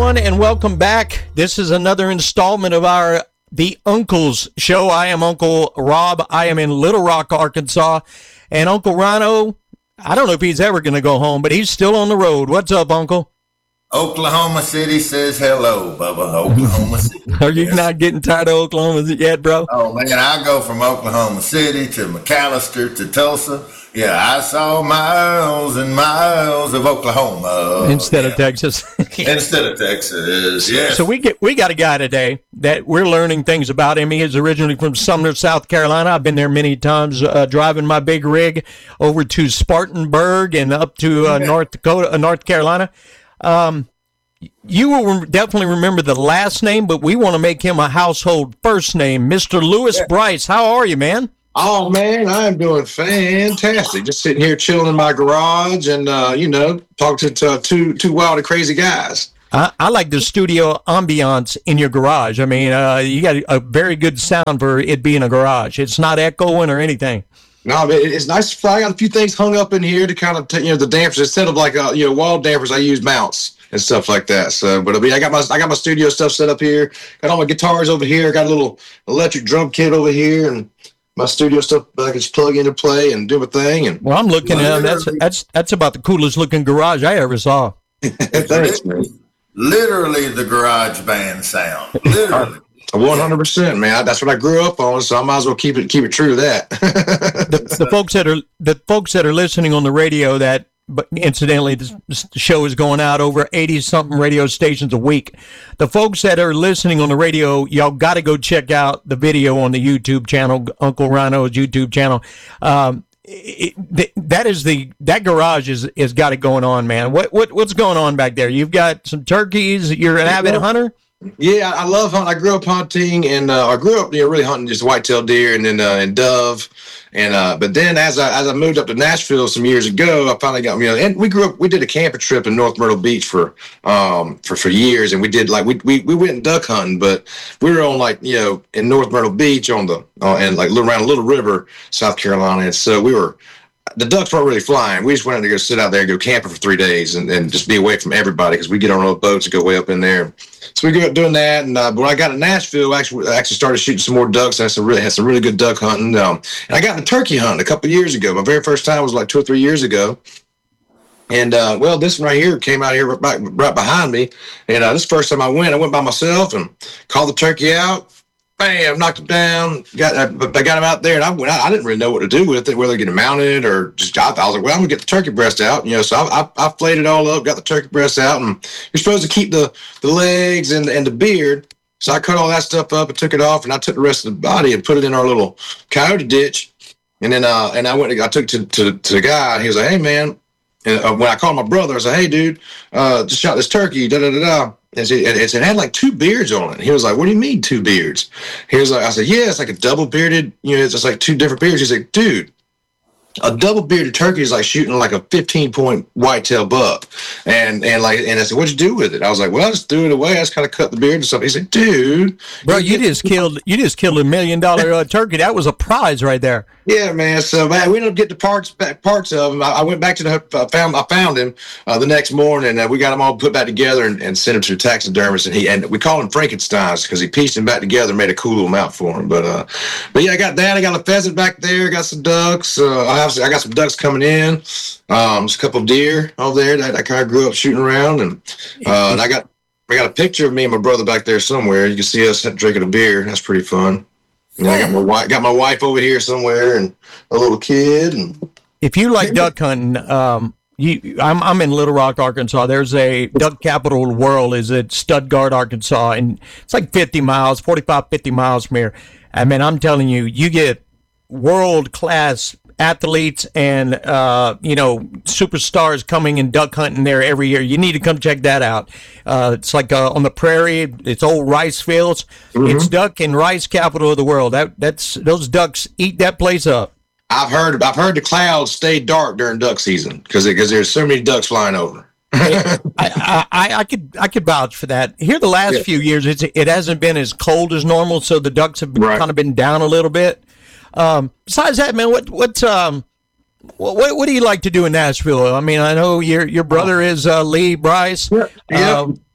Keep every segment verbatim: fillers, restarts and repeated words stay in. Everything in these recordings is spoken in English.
everyone, and welcome back. This is another installment of our The Uncles Show. I am Uncle Rob. I am in Little Rock, Arkansas. And Uncle Rhino, I don't know if he's ever going to go home, but he's still on the road. What's up, Uncle? Oklahoma City says hello, Bubba. Oklahoma City. Are you yes. not getting tired of Oklahoma yet, bro? Oh, man, I go from Oklahoma City to McAllister to Tulsa. Yeah, I saw miles and miles of Oklahoma. Instead yeah. of Texas. Instead of Texas, yes. So we get we got a guy today that we're learning things about him. He is originally from Sumner, South Carolina. I've been there many times uh, driving my big rig over to Spartanburg and up to uh, North Dakota, uh, North Carolina. Um, you will definitely remember the last name, but we want to make him a household first name. Mister Lewis yeah. Bryce, how are you, man? Oh, man, I'm doing fantastic. Just sitting here chilling in my garage and, uh, you know, talking to uh, two two wild and crazy guys. I, I like the studio ambiance in your garage. I mean, uh, you got a very good sound for it being a garage. It's not echoing or anything. No, but it's nice. I got a few things hung up in here to kind of, t- you know, the dampers. Instead of like, uh, you know, wall dampers, I use mounts and stuff like that. So, but I mean, I got my I got my studio stuff set up here. Got all my guitars over here. Got a little electric drum kit over here, and my studio stuff I can just plug into play and do a thing. And well, I'm looking at that's that's that's about the coolest looking garage I ever saw. Thanks, man. Literally the garage band sound. Literally. One hundred percent, man. That's what I grew up on, so I might as well keep it keep it true to that. the, the folks that are the folks that are listening on the radio, that but incidentally, this, this show is going out over eighty something radio stations a week. The folks that are listening on the radio, y'all got to go check out the video on the YouTube channel, Uncle Rhino's YouTube channel. Um, it, th- that is the that garage is is got it going on, man. What what what's going on back there? You've got some turkeys. You're an avid hunter. Yeah, I love hunting. I grew up hunting, and uh, I grew up, you know, really hunting just white-tailed deer and then uh, and dove, and uh, but then as I as I moved up to Nashville some years ago, I finally got, you know, and we grew up. We did a camping trip in North Myrtle Beach for um for, for years, and we did like we we we went duck hunting, but we were on like, you know, in North Myrtle Beach on the uh, and like around a Little River, South Carolina, and so we were. The ducks weren't really flying. We just wanted to go sit out there and go camping for three days and, and just be away from everybody because we get on those boats and go way up in there. So we grew up doing that. And uh, when I got to Nashville, I actually, I actually started shooting some more ducks. I had some really, had some really good duck hunting. Um, and I got into turkey hunting a couple of years ago. My very first time was like two or three years ago. And, uh, well, this one right here came out here right, right behind me. And uh, this first time I went, I went by myself and called the turkey out. Bam, knocked him down. Got, I, I got him out there, and I went. I didn't really know what to do with it, whether to get him mounted or just. I, I was like, well, I'm gonna get the turkey breast out, you know. So I, I, I flayed it all up, got the turkey breast out, and you're supposed to keep the, the legs and and the beard. So I cut all that stuff up and took it off, and I took the rest of the body and put it in our little coyote ditch. And then, uh, and I went. I took it to to, to the guy. And he was like, hey man. And uh, when I called my brother, I said, hey dude, uh, just shot this turkey. Da da da da. And it, it had like two beards on it. He was like, what do you mean two beards? He was like, I said, yeah, it's like a double bearded, you know, it's just like two different beards. He's like, dude, a double bearded turkey is like shooting like a fifteen point whitetail buck. And and like, and I said, what'd you do with it? I was like, well, I just threw it away. I just kind of cut the beard and stuff. He said, dude, bro, you, you just killed, you just killed a million dollar uh, turkey. That was a prize right there. Yeah, man. So man, we ended up getting the parts back, parts of him. I, I went back to the uh, found I found him uh, the next morning, and uh, we got him all put back together and, and sent him to the taxidermist. And he and we call him Frankenstein's because he pieced him back together, and made a cool little mount for him. But uh, but yeah, I got that. I got a pheasant back there. Got some ducks. Uh, I have I got some ducks coming in. Um, just a couple of deer over there that I kind of grew up shooting around, and uh, and I got I got a picture of me and my brother back there somewhere. You can see us drinking a beer. That's pretty fun. And I got my wife, got my wife over here somewhere, and a little kid. And if you like duck hunting, um, you, I'm I'm in Little Rock, Arkansas. There's a duck capital of the world is at Stuttgart, Arkansas, and it's like fifty miles, forty-five, fifty miles from here. I mean, I'm telling you, you get world class athletes and uh, you know, superstars coming and duck hunting there every year. You need to come check that out. Uh, it's like uh, on the prairie. It's old rice fields. Mm-hmm. It's duck and rice capital of the world. That that's those ducks eat that place up. I've heard I've heard the clouds stay dark during duck season because because there's so many ducks flying over. I, I, I could I could vouch for that. Here the last yeah. few years, it's it hasn't been as cold as normal, so the ducks have right. kind of been down a little bit. Um, besides that, man, what what um what what do you like to do in Nashville? I mean, I know your your brother is uh, Lee Bryce. Yeah. yeah. Uh,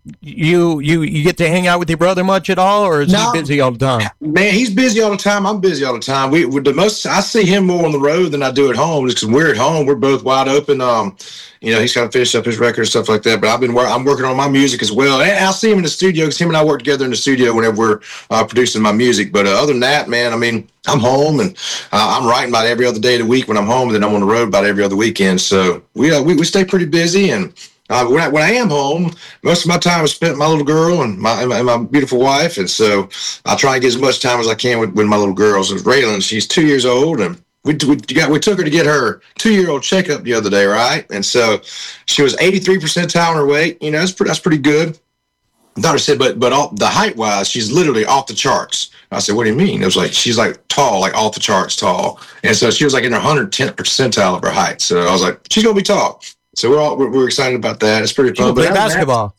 you you you get to hang out with your brother much at all, or is No. he busy all the time? Man, he's busy all the time. I'm busy all the time. We, we the most I see him more on the road than I do at home, just because we're at home. We're both wide open. Um, you know, he's got to finish up his record and stuff like that. But I've been wor- I'm working on my music as well, and I'll see him in the studio because him and I work together in the studio whenever we're uh, producing my music. But uh, other than that, man, I mean, I'm home and uh, I'm writing about every other day of the week when I'm home, and then I'm on the road about every other weekend. So we uh, we, we stay pretty busy. And uh, when I when I am home, most of my time is spent with my little girl and my and my beautiful wife, and so I try and get as much time as I can with, with my little girls. And Raylan, she's two years old, and we we got we took her to get her two year old checkup the other day, right? And so she was eighty-three percentile on her weight. You know, that's pretty that's pretty good. Doctor said, but but all, the height wise, she's literally off the charts. I said, what do you mean? It was like she's like tall, like off the charts tall, and so she was like in her one hundred tenth percentile of her height. So I was like, she's gonna be tall. So we're all we're, we're excited about that. It's pretty You fun. play But basketball.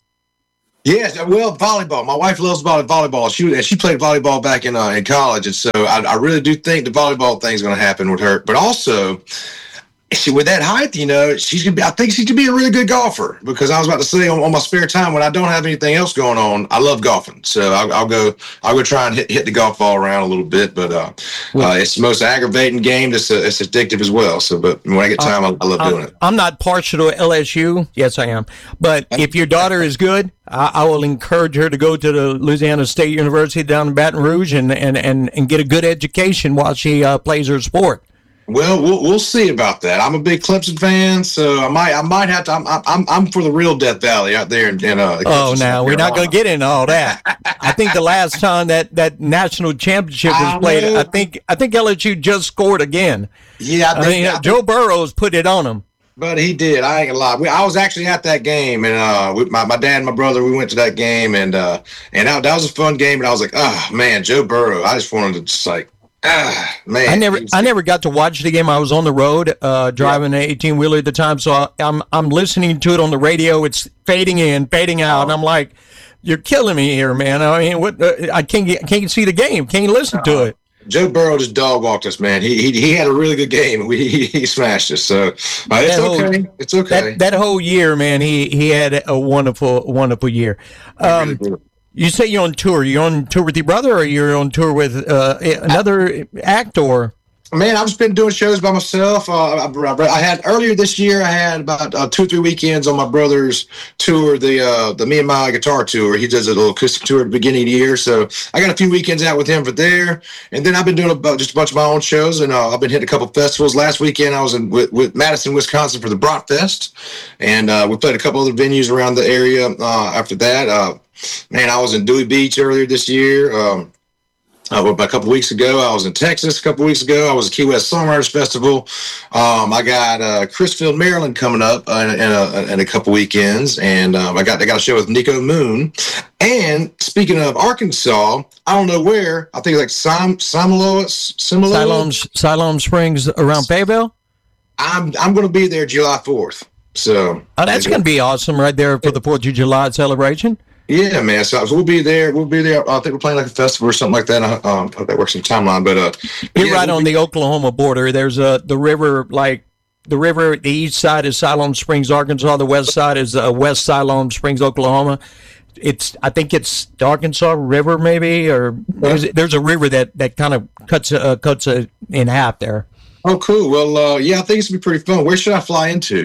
Yes, well, volleyball. My wife loves volley- volleyball. She and she played volleyball back in uh, in college, and so I, I really do think the volleyball thing is going to happen with her. But also, she, with that height, you know, she's gonna be. I think she could be a really good golfer because I was about to say on, on my spare time when I don't have anything else going on, I love golfing. So I'll, I'll go. I'll go try and hit, hit the golf ball around a little bit. But uh, uh, it's the most aggravating game. It's uh, it's addictive as well. So, but when I get time, I, I love doing I'm, it. I'm not partial to L S U. Yes, I am. But if your daughter is good, I, I will encourage her to go to the Louisiana State University down in Baton Rouge and and, and, and get a good education while she uh, plays her sport. Well, we'll we'll see about that. I'm a big Clemson fan, so I might I might have to. I'm I'm I'm for the real Death Valley out there in, in uh. Oh, Clemson, now South we're not going Carolina. to get into all that. I think the last time that, that national championship was I played, know. I think I think L S U just scored again. Yeah, I I think, mean, I think- Joe Burrow's put it on them. but he did. I ain't gonna lie. We, I was actually at that game, and uh, with my, my dad and my brother, we went to that game, and uh, and that, that was a fun game. And I was like, oh man, Joe Burrow. I just wanted to just like, ah man. I never, He was- I never got to watch the game. I was on the road, uh, driving an eighteen wheeler at the time, so I, I'm, I'm listening to it on the radio. It's fading in, fading out, and I'm like, "You're killing me here, man." I mean, what? Uh, I can't, get, can't see the game, can't listen to it. Joe Burrow just dog walked us, man. He he, he had a really good game. We he, he smashed us. So uh, it's That whole- okay. It's okay. That that whole year, man, he he had a wonderful, wonderful year. Um, you say you're on tour. You're on tour with your brother, or you're on tour with uh, another actor? Man, I've just been doing shows by myself. Uh, I, I I had earlier this year. I had about uh, two or three weekends on my brother's tour, the uh, the Me and My Guitar tour. He does a little acoustic tour at the beginning of the year, so I got a few weekends out with him for there. And then I've been doing a, just a bunch of my own shows, and uh, I've been hitting a couple festivals. Last weekend I was in with, with Madison, Wisconsin for the Brat Fest, and uh, we played a couple other venues around the area. Uh, after that, uh, man, I was in Dewey Beach earlier this year. Um, Uh, about a couple weeks ago, I was in Texas. A couple weeks ago, I was at Key West Songwriters Festival. Um, I got uh, Chrisfield, Maryland, coming up in, in, a, in a couple weekends, and um, I got I got a show with Nico Moon. And speaking of Arkansas, I don't know where. I think it's like Sim Simolo, Simolo. Siloam, Siloam Springs around Fayetteville. I'm I'm going to be there July fourth. So Oh, that's going to be awesome right there for the fourth of July celebration. yeah, man. So, so we'll be there. We'll be there. I think we're playing like a festival or something like that. I um, hope that works in timeline. But uh, You're yeah, right we'll on be- the Oklahoma border. There's a the river, like the river. The east side is Siloam Springs, Arkansas. The west side is uh, West Siloam Springs, Oklahoma. It's I think it's the Arkansas River, maybe, or there's, there's a river that, that kind of cuts uh, cuts it in half there. Oh, cool. Well, uh, yeah, I think it's gonna be pretty fun. Where should I fly into?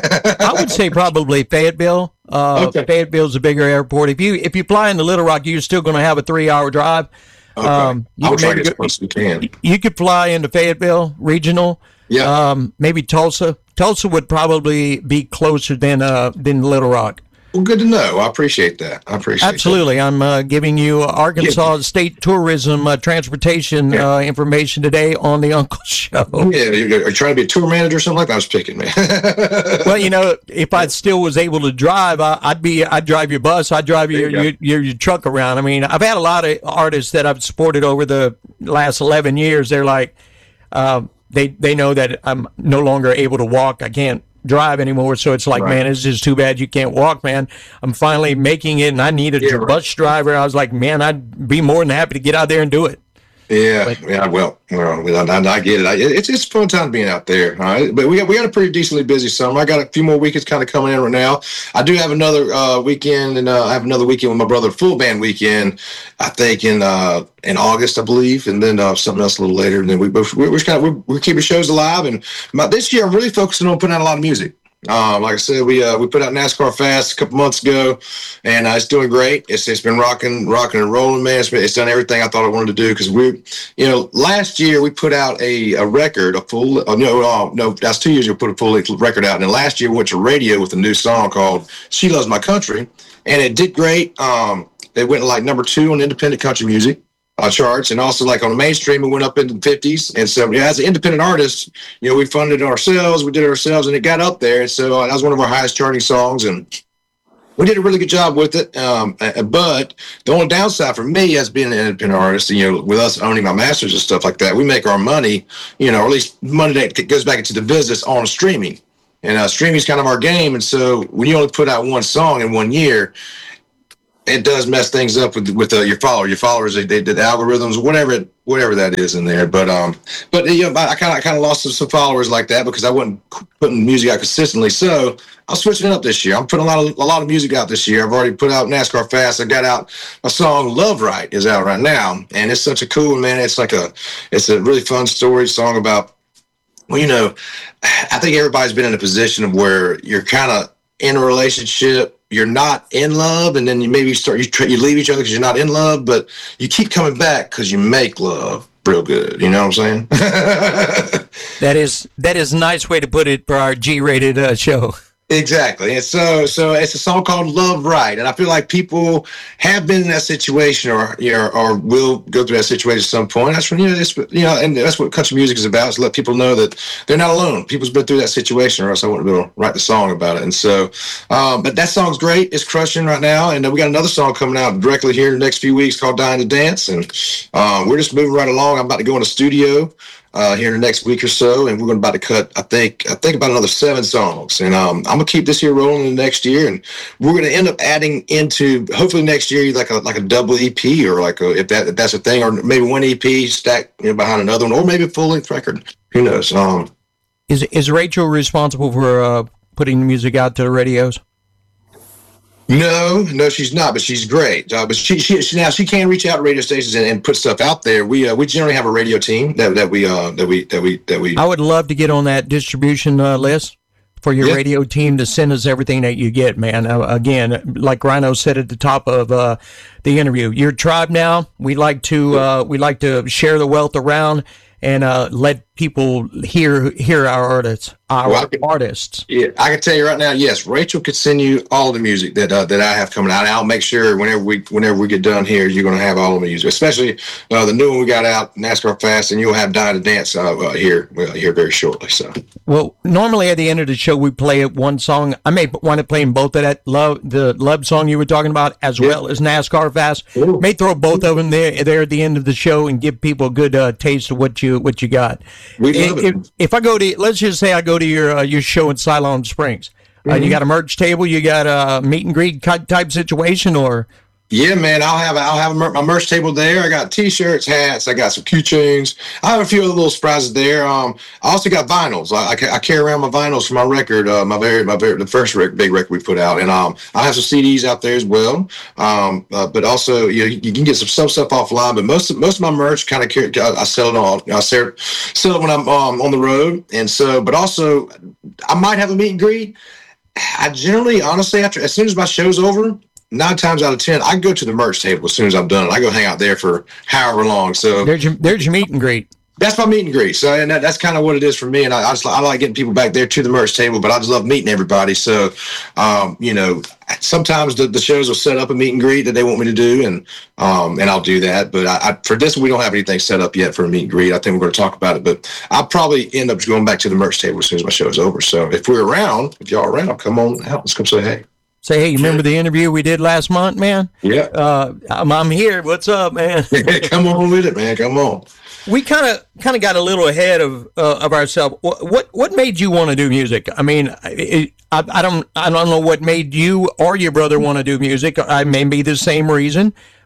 I would say probably Fayetteville. Uh, Okay. Fayetteville's a bigger airport. If you if you fly into Little Rock, you're still going to have a three hour drive. Okay. Um, you I'll could try to maybe get as go- close as we can. You could fly into Fayetteville Regional. Yeah. Um, maybe Tulsa. Tulsa would probably be closer than uh than Little Rock. Well, good to know. I appreciate that. I appreciate Absolutely. I'm uh, giving you Arkansas State Tourism uh, Transportation uh, information today on the Uncle Show. that. Yeah, you're, you're trying to be a tour manager or something like that. I was picking, man. Well, you know, if I still was able to drive, I, I'd be, I'd drive your bus, I'd drive your, There you your, go. your, your truck around. I mean, I've had a lot of artists that I've supported over the last eleven years. They're like, uh, they, they know that I'm no longer able to walk. I can't drive anymore. So it's like, Right. man, it's just too bad you can't walk, man. I'm finally making it and I need a Yeah, right. bus driver. I was like, man, I'd be more than happy to get out there and do it. Yeah, But yeah. Well, well, I, I get it. I, it's it's a fun time being out there. All right, but we got we got a pretty decently busy summer. I got a few more weekends kind of coming in right now. I do have another uh, weekend, and uh, I have another weekend with my brother, full band weekend. I think in uh, in August, I believe, and then uh, something else a little later. And then we we're, we're kind of we're, we're keeping shows alive. And my, this year, I'm really focusing on putting out a lot of music. Um, like I said, we uh, we put out NASCAR Fast a couple months ago, and uh, it's doing great. It's it's been rocking, rocking and rolling, man. It's, been, it's done everything I thought I wanted to do because we, you know, last year we put out a, a record, a full. Uh, no, uh, no, that's two years ago. We put a full record out, and then last year we went to radio with a new song called "She Loves My Country," and it did great. Um, they went like number two on independent country music Uh, charts, and also like on the mainstream, it went up into the fifties. And so, yeah, as an independent artist, you know, we funded it ourselves, we did it ourselves, and it got up there. And so uh, that was one of our highest charting songs, and we did a really good job with it. Um, uh, but the only downside for me as being an independent artist, you know, with us owning my masters and stuff like that, we make our money, you know, or at least money that goes back into the business on streaming, and uh, streaming is kind of our game. And so when you only put out one song in one year, it does mess things up with with uh, your follower. Your followers, they, they did algorithms, whatever it, whatever that is in there. But um, but you know, I kind of I kind of lost some followers like that because I wasn't putting music out consistently. So I'm switching it up this year. I'm putting a lot of a lot of music out this year. I've already put out NASCAR Fast. I got out my song "Love Right" is out right now, and it's such a cool, man. It's like a it's a really fun story song about. Well, you know, I think everybody's been in a position of where you're kind of in a relationship. You're not in love, and then you maybe start you try, you leave each other because you're not in love, but you keep coming back because you make love real good. You know what I'm saying? that is that is a nice way to put it for our G-rated uh, show. Exactly. And so so it's a song called Love Right. And I feel like people have been in that situation or you know, or will go through that situation at some point. That's when, you know, this, you know, and that's what country music is about, is let people know that they're not alone. People's been through that situation, or else I wouldn't be able to write the song about it. And so, um, but that song's great. It's crushing right now. And uh, we got another song coming out directly here in the next few weeks called Dying to Dance. And um, we're just moving right along. I'm about to go in the studio Uh, here in the next week or so, and we're going to about to cut. I think I think about another seven songs, and um, I'm gonna keep this here rolling in the next year, and we're going to end up adding into hopefully next year like a like a double E P or like a, if that if that's a thing, or maybe one E P stacked, you know, behind another one, or maybe a full length record. Who knows? Um, is is Rachel responsible for uh, putting the music out to the radios? No, no, she's not, but she's great. Uh, but she, she, she now she can reach out to radio stations and, and put stuff out there. We, uh, we generally have a radio team that that we, uh, that we, that we, that we. I would love to get on that distribution uh, list for your yeah. radio team to send us everything that you get, man. Uh, again, like Rhino said at the top of uh, the interview, your tribe now. We like to, uh, we like to share the wealth around and uh, let people hear hear our artists. Our well, can, artists. Yeah, I can tell you right now. Yes, Rachel could send you all the music that uh, that I have coming out. I'll make sure whenever we whenever we get done here, you're going to have all of the music, especially uh, the new one we got out, NASCAR Fast, and you'll have Dying to Dance uh, uh, here well, here very shortly. So, well, normally at the end of the show we play one song. I may want to play in both of that love the love song you were talking about, as yeah. well as NASCAR Fast. Ooh. May throw both of them there there at the end of the show and give people a good uh, taste of what you what you got. We love if, it. If, if I go to, let's just say I go to your uh, your show in Siloam Springs, mm-hmm. uh, you got a merch table, you got a meet and greet type situation, or? Yeah, man, I'll have I'll have a mer- my merch table there. I got T-shirts, hats, I got some keychains. I have a few other little surprises there. Um, I also got vinyls. I, I, I carry around my vinyls for my record, uh, my very my very the first rec- big record we put out, and um, I have some C Ds out there as well. Um, uh, but also, you know, you can get some some stuff offline. But most of, most of my merch kind of carry, I, I sell it all. I sell, sell it when I'm um, on the road, and so. But also, I might have a meet and greet. I generally, honestly, after as soon as my show's over, nine times out of ten, I go to the merch table as soon as I'm done. I go hang out there for however long. So there's your, there's your meet and greet. That's my meet and greet. So and that, that's kind of what it is for me. And I, I just I like getting people back there to the merch table, but I just love meeting everybody. So, um, you know, sometimes the, the shows will set up a meet and greet that they want me to do, and um, and I'll do that. But I, I, for this, we don't have anything set up yet for a meet and greet. I think we're going to talk about it, but I'll probably end up going back to the merch table as soon as my show is over. So if we're around, if y'all are around, come on out. Let's come say hey. Say, hey, you remember the interview we did last month, man? Yeah. Uh, I'm, I'm here. What's up, man? Come on with it, man. Come on. We kind of kind of got a little ahead of uh, of ourselves. What, what what made you want to do music? I mean, it, I, I don't I don't know what made you or your brother want to do music. I may be the same reason,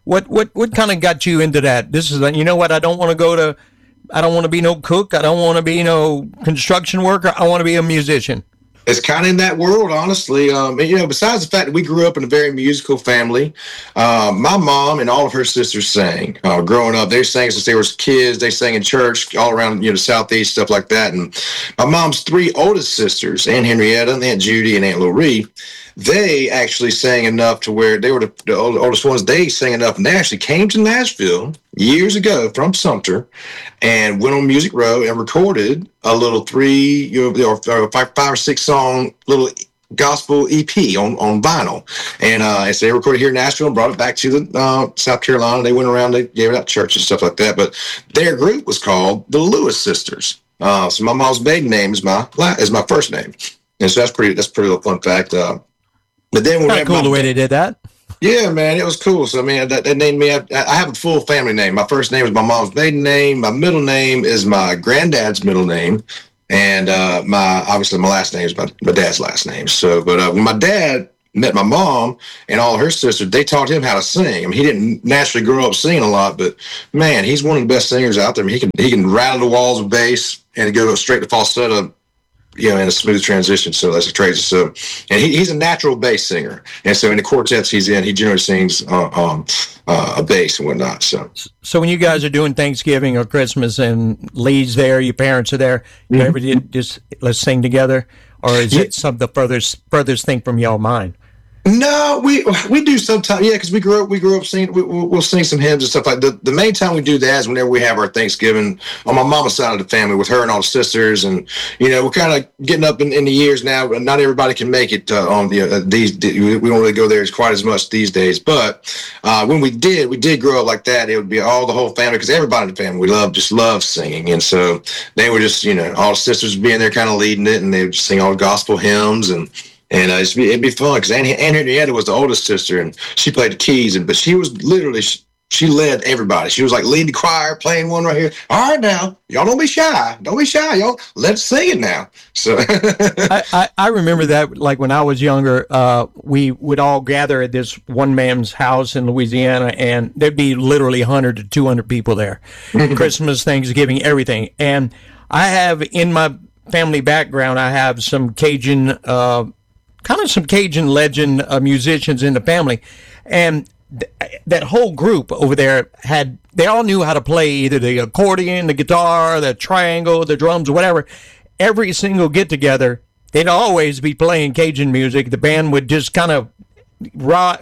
What what what kind of got you into that? This is you know what I don't want to go to. I don't want to be no cook. I don't want to be no construction worker. I want to be a musician. It's kind of in that world, honestly. Um, you know, besides the fact that we grew up in a very musical family, uh, my mom and all of her sisters sang. Uh, growing up, they sang since they were kids. They sang in church all around, you know, the Southeast, stuff like that. And my mom's three oldest sisters, Aunt Henrietta, Aunt Judy, and Aunt Loree, they actually sang enough to where they were the, the oldest ones. They sang enough, and they actually came to Nashville years ago from Sumter and went on Music Row and recorded a little three you know, or five, five or six song little gospel E P on, on vinyl. And uh, so they recorded here in Nashville and brought it back to the uh, South Carolina. They went around, they gave it out to church and stuff like that. But their group was called the Lewis Sisters. Uh, so my mom's maiden name is my is my first name, and so that's pretty that's pretty little fun fact. Uh, but then kind of cool the way they did that. Yeah, man, it was cool. So, I mean, that, that named me. I, I have a full family name. My first name is my mom's maiden name. My middle name is my granddad's middle name, and uh, my obviously my last name is my, my dad's last name. So, but uh, when my dad met my mom and all her sisters, they taught him how to sing. I mean, he didn't naturally grow up singing a lot, but man, he's one of the best singers out there. I mean, he can he can rattle the walls with bass and go straight to falsetto, you know, in a smooth transition. So that's crazy. So, and he, he's a natural bass singer. And so in the quartets he's in, he generally sings uh, um, uh, a bass and whatnot. So, so when you guys are doing Thanksgiving or Christmas and Lee's there, your parents are there, you mm-hmm. ever did just let's sing together, or is yeah. it some the furthest furthest thing from y'all mind? No, we we do sometimes, yeah, because we grew up we grew up singing. We, we'll sing some hymns and stuff like that. The, the main time we do that is whenever we have our Thanksgiving on my mama's side of the family with her and all the sisters, and you know we're kind of getting up in, in the years now. But not everybody can make it uh, on the uh, these. We don't really go there as quite as much these days. But uh, when we did, we did grow up like that. It would be all the whole family because everybody in the family we love just love singing, and so they were just you know all the sisters being there kind of leading it, and they would just sing all the gospel hymns and. And uh, it'd, be, it'd be fun because Aunt, Aunt Henrietta was the oldest sister, and she played the keys. And but she was literally she, she led everybody. She was like leading the choir, playing one right here. All right, now y'all don't be shy. Don't be shy, y'all. Let's sing it now. So I, I, I remember that like when I was younger, uh, we would all gather at this one man's house in Louisiana, and there'd be literally one hundred to two hundred people there. Christmas, Thanksgiving, everything. And I have in my family background, I have some Cajun. Uh, kind of some Cajun legend uh, musicians in the family. And th- that whole group over there had, they all knew how to play either the accordion, the guitar, the triangle, the drums, whatever. Every single get together, they'd always be playing Cajun music. The band would just kind of ra-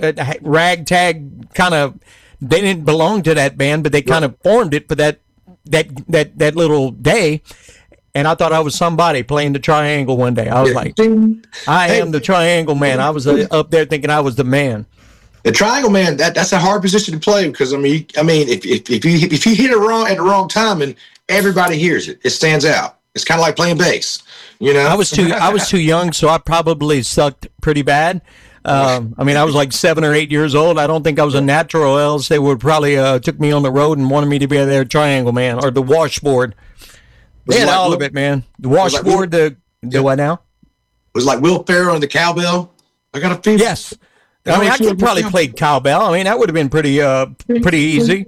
ragtag kind of, they didn't belong to that band, but they kind of formed it for that, that, that, that little day. And I thought I was somebody playing the triangle one day. I was like, I am the triangle man. I was uh, up there thinking I was the man. The triangle man, that, that's a hard position to play because I mean, I mean, if if, if you if you hit it wrong at the wrong time and everybody hears it, it stands out. It's kind of like playing bass, you know. I was too I was too young, so I probably sucked pretty bad. Um, I mean, I was like seven or eight years old. I don't think I was a natural, else they would probably uh, took me on the road and wanted me to be their triangle man or the washboard. They had like all Will, of it, man. The washboard, like the the yeah. what now? Was it like Will Ferrell and the cowbell? I got a feeling. Yes. I mean, I could probably play cowbell. I mean, that would have been pretty uh pretty easy.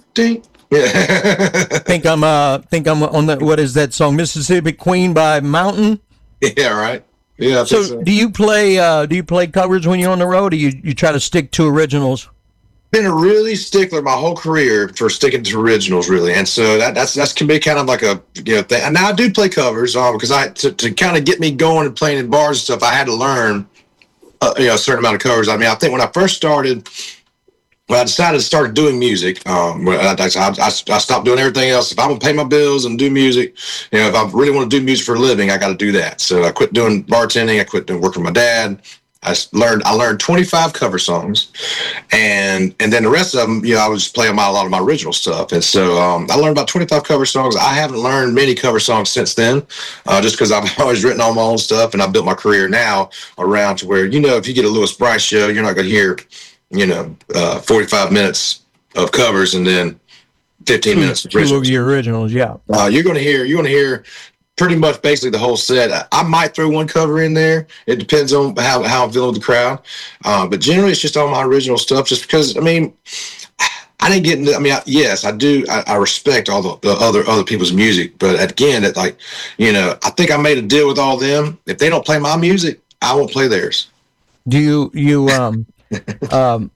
Yeah. think I'm uh think I'm on the what is that song? Mississippi Queen by Mountain. Yeah, right. Yeah. So, so do you play uh do you play covers when you're on the road, or you you try to stick to originals? Been a really stickler my whole career for sticking to originals, really, and so that that's that's can be kind of like a you know thing. And now I do play covers uh, because I to, to kind of get me going and playing in bars and stuff. I had to learn uh, you know a certain amount of covers. I mean, I think when I first started, when I decided to start doing music, um, I, I, I, I stopped doing everything else. If I'm gonna pay my bills and do music, you know, if I really want to do music for a living, I got to do that. So I quit doing bartending. I quit doing working with my dad. I learned I learned twenty-five cover songs, and and then the rest of them, you know, I was playing my, a lot of my original stuff. And so um, I learned about twenty-five cover songs. I haven't learned many cover songs since then, uh, just because I've always written all my own stuff, and I built my career now around to where, you know, if you get a Louis Bryce show, you're not going to hear, you know, uh, forty-five minutes of covers and then fifteen two, minutes of two originals. of your originals, yeah. Uh, you're going to hear you're going to hear pretty much basically the whole set. I, I might throw one cover in there. It depends on how, how I'm feeling with the crowd. Uh, but generally, it's just all my original stuff. Just because, I mean, I didn't get into. I mean, I, yes, I do. I, I respect all the, the other other people's music, but again, it like, you know, I think I made a deal with all them. If they don't play my music, I won't play theirs. Do you you um um?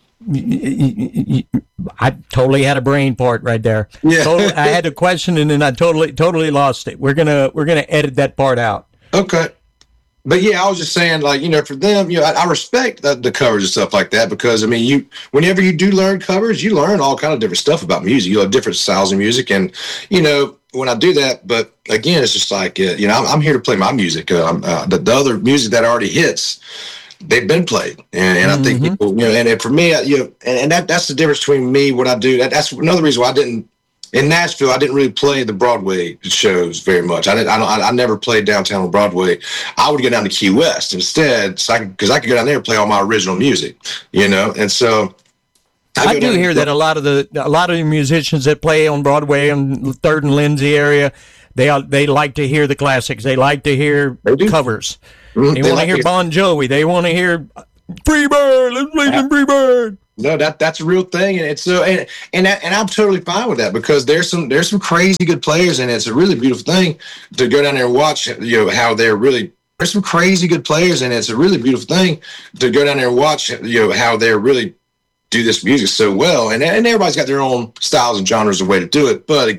I totally had a brain part right there. Yeah. Totally, I had a question and then I totally totally lost it. We're gonna we're gonna edit that part out. Okay. But yeah, I was just saying, like, you know, for them, you know, I, I respect the, the covers and stuff like that because I mean, you whenever you do learn covers, you learn all kind of different stuff about music. You know, different styles of music, and you know, when I do that, but again, it's just like, uh, you know, I'm, I'm here to play my music. Uh, uh, the, the other music that already hits, they've been played, and, and mm-hmm. I think people, you know, and, and for me, you know, and, and that that's the difference between me, what I do. That, that's another reason why I didn't. In Nashville, I didn't really play the Broadway shows very much. I didn't. I, don't, I, I never played downtown on Broadway. I would go down to Key West instead, so I because I, I could go down there and play all my original music, you know. And so I, I do hear that a lot of the a lot of the musicians that play on Broadway and Third and Lindsay area, they are, they like to hear the classics. They like to hear covers. Mm-hmm. They, they want to like hear Bon Jovi. They want to hear Freebird. Let's play some Freebird. No, that that's a real thing, and it's so and and that, and I'm totally fine with that because there's some there's some crazy good players, and it's a really beautiful thing to go down there and watch. You know how they're really there's some crazy good players, and it's a really beautiful thing to go down there and watch. You know how they're really do this music so well, and and everybody's got their own styles and genres of way to do it, but